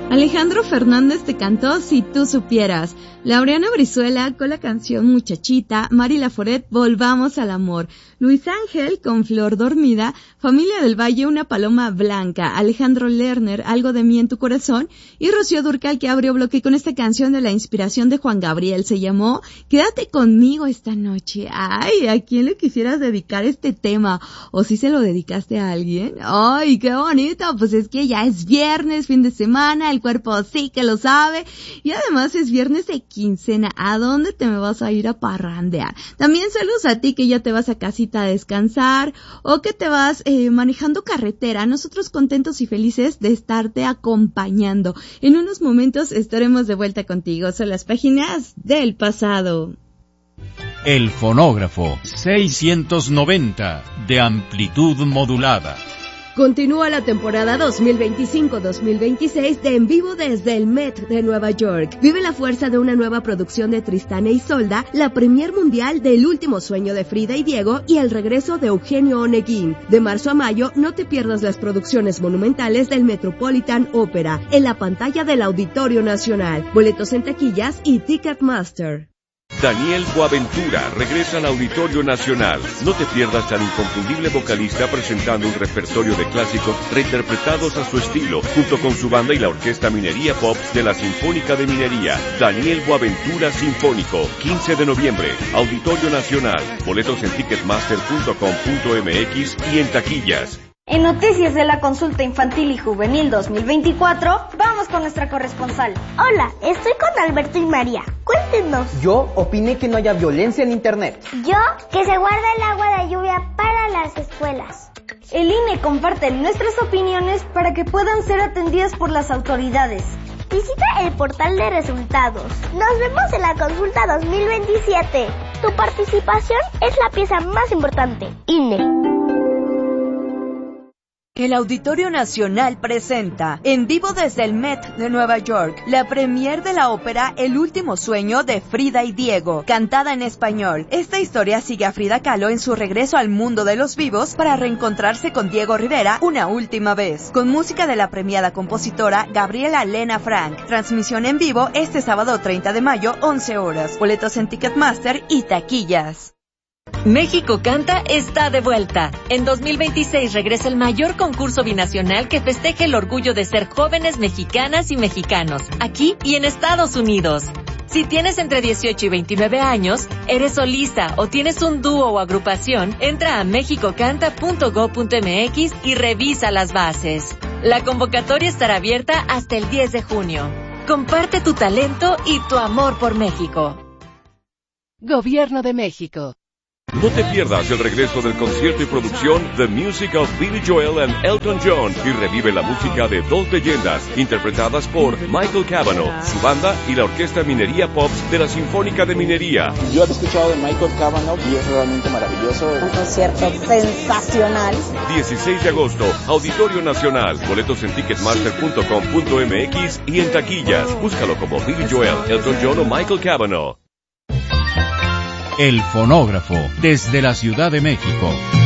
Alejandro Fernández te cantó Si tú supieras. Laureano Brizuela con la canción Muchachita. Mari Laforet, Volvamos al amor. Luis Ángel con Flor dormida. Familia del Valle, Una paloma blanca. Alejandro Lerner, Algo de mí en tu corazón. Y Rocío Durcal, que abrió bloque con esta canción de la inspiración de Juan Gabriel. Se llamó Quédate conmigo esta noche. Ay, ¿a quién le quisieras dedicar este tema? ¿O si se lo dedicaste a alguien? Ay, qué bonito. Pues es que ya es viernes, fin de semana, el cuerpo sí que lo sabe. Y además es viernes de quincena. ¿A dónde te me vas a ir a parrandear? También saludos a ti que ya te vas a casita a descansar o que te vas manejando carretera. Nosotros contentos y felices de estarte acompañando. En unos momentos estaremos de vuelta contigo. Son las páginas del pasado. El fonógrafo 690 de amplitud modulada. Continúa la temporada 2025-2026 de En Vivo desde el Met de Nueva York. Vive la fuerza de una nueva producción de Tristán e Isolda, la premier mundial del Último sueño de Frida y Diego y el regreso de Eugenio Oneguín. De marzo a mayo, no te pierdas las producciones monumentales del Metropolitan Opera en la pantalla del Auditorio Nacional. Boletos en taquillas y Ticketmaster. Daniel Boaventura regresa al Auditorio Nacional. No te pierdas al inconfundible vocalista presentando un repertorio de clásicos reinterpretados a su estilo, junto con su banda y la Orquesta Minería Pops de la Sinfónica de Minería. Daniel Boaventura Sinfónico, 15 de noviembre, Auditorio Nacional. Boletos en ticketmaster.com.mx y en taquillas. En Noticias de la Consulta Infantil y Juvenil 2024, vamos con nuestra corresponsal. Hola, estoy con Alberto y María. Cuéntenos. Yo opiné que no haya violencia en Internet. Yo, que se guarde el agua de lluvia para las escuelas. El INE comparte nuestras opiniones para que puedan ser atendidas por las autoridades. Visita el portal de resultados. Nos vemos en la consulta 2027. Tu participación es la pieza más importante. INE. El Auditorio Nacional presenta, en vivo desde el Met de Nueva York, la premier de la ópera El Último sueño de Frida y Diego, cantada en español. Esta historia sigue a Frida Kahlo en su regreso al mundo de los vivos para reencontrarse con Diego Rivera una última vez, con música de la premiada compositora Gabriela Lena Frank. Transmisión en vivo este sábado 30 de mayo, 11 horas. Boletos en Ticketmaster y taquillas. México Canta está de vuelta. En 2026 regresa el mayor concurso binacional que festeja el orgullo de ser jóvenes mexicanas y mexicanos, aquí y en Estados Unidos. Si tienes entre 18 y 29 años, eres solista o tienes un dúo o agrupación, entra a mexicocanta.go.mx y revisa las bases. La convocatoria estará abierta hasta el 10 de junio. Comparte tu talento y tu amor por México. Gobierno de México. No te pierdas el regreso del concierto y producción The Music of Billy Joel and Elton John y revive la música de dos leyendas interpretadas por Michael Cavanaugh, su banda y la Orquesta Minería Pops de la Sinfónica de Minería. Yo he escuchado de Michael Cavanaugh y es realmente maravilloso. Un concierto sensacional. 16 de agosto, Auditorio Nacional. Boletos en ticketmaster.com.mx y en taquillas. Búscalo como Billy Joel, Elton John o Michael Cavanaugh. El fonógrafo desde la Ciudad de México.